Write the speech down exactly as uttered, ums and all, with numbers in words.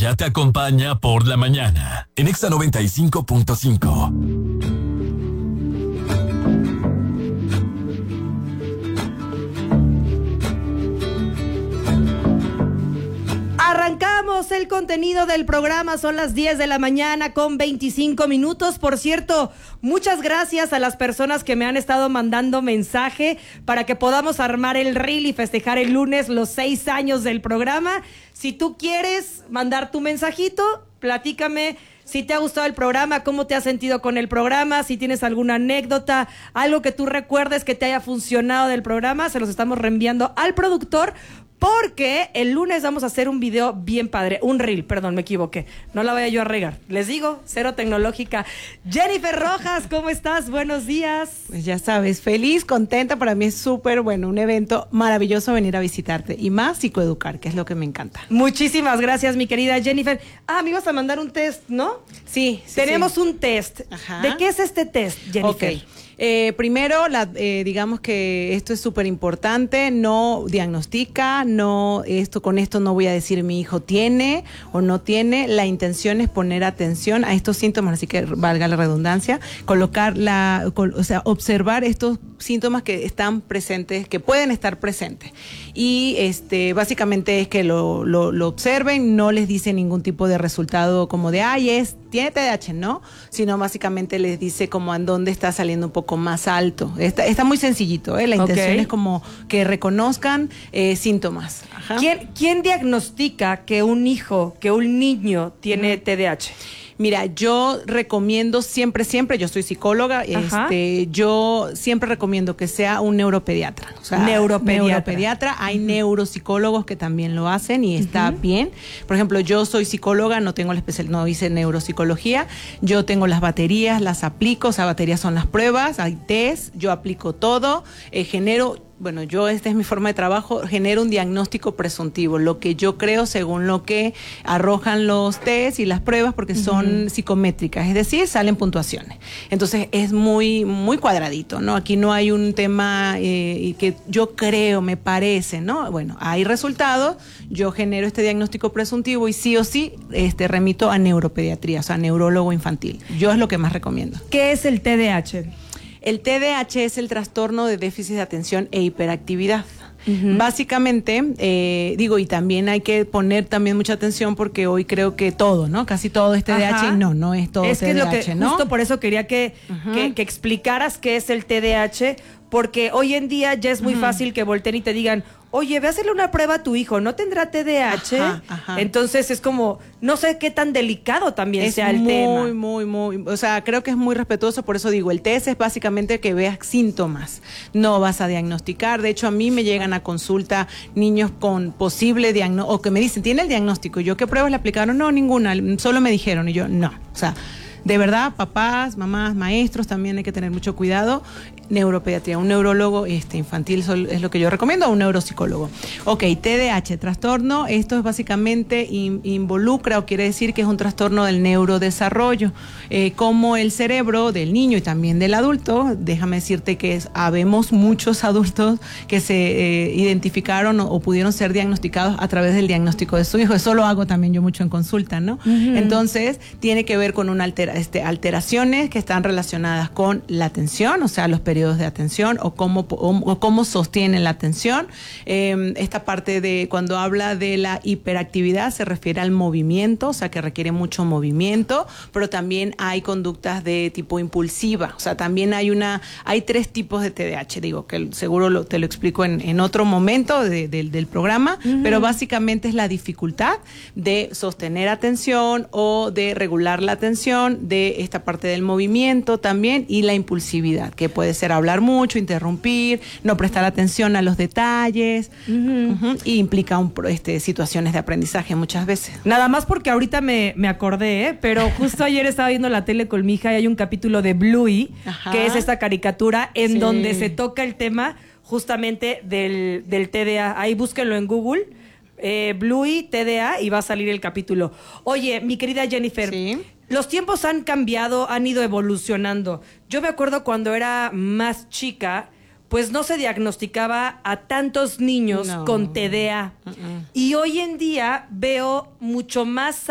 Gloria te acompaña por la mañana en Exa noventa y cinco punto cinco. Arrancamos el contenido del programa, son las diez de la mañana con veinticinco minutos. Por cierto, muchas gracias a las personas que me han estado mandando mensaje para que podamos armar el reel y festejar el lunes los seis años del programa. Si tú quieres mandar tu mensajito, platícame si te ha gustado el programa, cómo te has sentido con el programa, si tienes alguna anécdota, algo que tú recuerdes que te haya funcionado del programa, se los estamos reenviando al productor. Porque el lunes vamos a hacer un video bien padre, un reel, perdón, me equivoqué, no la vaya yo a regar. Les digo, cero tecnológica. Jennifer Rojas, ¿cómo estás? Buenos días. Pues ya sabes, feliz, contenta, para mí es súper bueno, un evento maravilloso venir a visitarte y más psicoeducar, que es lo que me encanta. Muchísimas gracias, mi querida Jennifer. Ah, me ibas a mandar un test, ¿no? Sí, sí. Tenemos sí. un test. Ajá. ¿De qué es este test, Jennifer? Ok. Eh, primero, la, eh, digamos que esto es súper importante, no diagnostica, no esto con esto no voy a decir mi hijo tiene o no tiene, la intención es poner atención a estos síntomas, así que valga la redundancia, colocar la, col, o sea, observar estos síntomas que están presentes, que pueden estar presentes y este básicamente es que lo, lo, lo observen, no les dice ningún tipo de resultado como de ay es, tiene T D A H, no, sino básicamente les dice como en dónde está saliendo un poco más alto. Está, está muy sencillito, ¿eh? La intención okay. es como que reconozcan eh, síntomas. Ajá. ¿Quién, ¿Quién diagnostica que un hijo, que un niño tiene uh-huh. T D A H? Mira, yo recomiendo siempre, siempre, yo soy psicóloga, Ajá. este, yo siempre recomiendo que sea un neuropediatra. O sea, neuropediatra. neuropediatra. Hay uh-huh. neuropsicólogos que también lo hacen y está uh-huh. bien. Por ejemplo, yo soy psicóloga, no tengo la especial, no hice neuropsicología. Yo tengo las baterías, las aplico, o sea, baterías son las pruebas, hay test, yo aplico todo, eh, genero. Bueno, yo, esta es mi forma de trabajo, genero un diagnóstico presuntivo, lo que yo creo según lo que arrojan los test y las pruebas, porque son uh-huh. psicométricas, es decir, salen puntuaciones. Entonces, es muy muy cuadradito, ¿no? Aquí no hay un tema eh, que yo creo, me parece, ¿no? Bueno, hay resultados, yo genero este diagnóstico presuntivo y sí o sí este, remito a neuropediatría, o sea, neurólogo infantil. Yo es lo que más recomiendo. ¿Qué es el T D A H? El T D A H es el trastorno de déficit de atención e hiperactividad. Uh-huh. Básicamente, eh, digo, y también hay que poner también mucha atención porque hoy creo que todo, ¿no? Casi todo es T D A H. Ajá. Y no, no es todo es T D A H, que es lo que, ¿no? Justo por eso quería que, uh-huh. que, que explicaras qué es el T D A H, porque hoy en día ya es muy uh-huh. fácil que volteen y te digan, oye, ve a hacerle una prueba a tu hijo, ¿no tendrá T D A H? Ajá, ajá. Entonces es como, no sé qué tan delicado también es sea el muy, tema. Muy, muy, muy, o sea, creo que es muy respetuoso, por eso digo, el test es básicamente que veas síntomas, no vas a diagnosticar. De hecho, a mí me llegan a consulta niños con posible diagnóstico, o que me dicen, ¿tiene el diagnóstico? Y yo, ¿qué pruebas le aplicaron? No, ninguna, solo me dijeron, y yo, no, o sea, de verdad, papás, mamás, maestros, también hay que tener mucho cuidado. Neuropediatría, un neurólogo este, infantil es lo que yo recomiendo, o un neuropsicólogo. Ok, T D A H, trastorno, esto es básicamente in, involucra o quiere decir que es un trastorno del neurodesarrollo, eh, como el cerebro del niño y también del adulto. Déjame decirte que es, habemos muchos adultos que se eh, identificaron o, o pudieron ser diagnosticados a través del diagnóstico de su hijo. Eso lo hago también yo mucho en consulta, ¿no? Uh-huh. Entonces, tiene que ver con una altera, este, alteraciones que están relacionadas con la atención, o sea, los periodos de atención o cómo, o, o cómo sostienen la atención. Eh, esta parte de cuando habla de la hiperactividad se refiere al movimiento, o sea que requiere mucho movimiento, pero también hay conductas de tipo impulsiva, o sea también hay una, hay tres tipos de T D A H, digo que seguro lo, te lo explico en, en otro momento de, de, del programa, uh-huh. pero básicamente es la dificultad de sostener atención o de regular la atención, de esta parte del movimiento también y la impulsividad, que puede ser hablar mucho, interrumpir, no prestar atención a los detalles, uh-huh. Uh-huh, y implica un, este, situaciones de aprendizaje muchas veces. Nada más porque ahorita me, me acordé, ¿eh? Pero justo ayer estaba viendo la tele con mi hija y hay un capítulo de Bluey, Ajá. que es esta caricatura en sí. donde se toca el tema justamente del, del T D A. Ahí búsquenlo en Google, eh, Bluey, T D A, y va a salir el capítulo. Oye, mi querida Jennifer, ¿sí? Los tiempos han cambiado, han ido evolucionando. Yo me acuerdo cuando era más chica, pues no se diagnosticaba a tantos niños no. con T D A. Uh-uh. Y hoy en día veo mucho más